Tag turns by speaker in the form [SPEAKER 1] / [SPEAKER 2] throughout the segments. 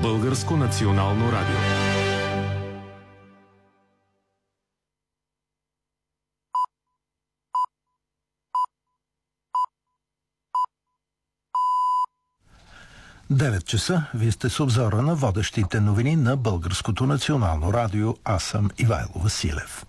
[SPEAKER 1] Българско национално радио.
[SPEAKER 2] Девет часа. Вие сте с обзора на водещите новини на Българското национално радио. Аз съм Ивайло Василев.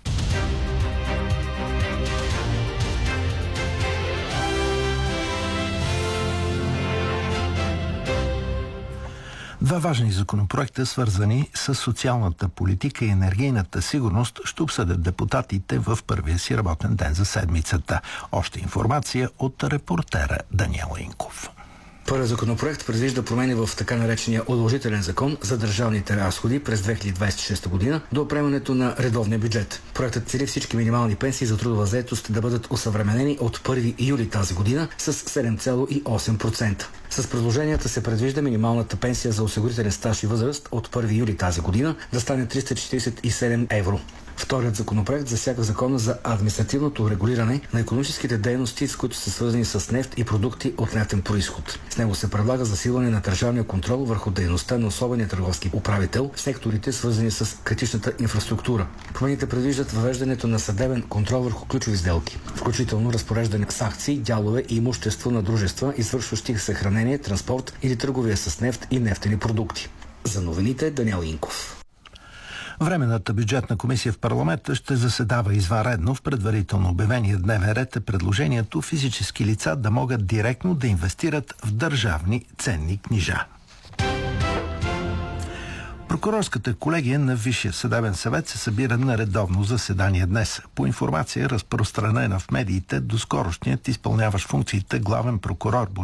[SPEAKER 2] Два важни законопроекта, свързани с социалната политика и енергийната сигурност, ще обсъдят депутатите в първия си работен ден за седмицата. Още информация от репортера Даниел Инков.
[SPEAKER 3] Първият законопроект предвижда промени в така наречения удължителен закон за държавните разходи през 2026 година до приемането на редовния бюджет. Проектът цели всички минимални пенсии за трудова заетост да бъдат осъвременени от 1 юли тази година с 7,8%. С предложенията се предвижда минималната пенсия за осигурителен стаж и възраст от 1 юли тази година да стане 347 евро. Вторият законопроект засяга закона за административното регулиране на икономическите дейности, с които са свързани с нефт и продукти от нефтен происход. С него се предлага засилване на държавния контрол върху дейността на особения търговски управител в секторите, свързани с критичната инфраструктура. Промените предвиждат въвеждането на съдебен контрол върху ключови сделки, включително разпореждане с акции, дялове и имущество на дружества, извършващи съхранение, транспорт или търговия с нефт и нефтени продукти. За новините Даниел Инков.
[SPEAKER 2] Временната бюджетна комисия в парламента ще заседава извънредно. В предварително обявения дневен ред е предложението физически лица да могат директно да инвестират в държавни ценни книжа. Прокурорската колегия на Висшия съдебен съвет се събира на редовно заседание днес. По информация, разпространена в медиите, доскорошният изпълняващ функциите главен прокурор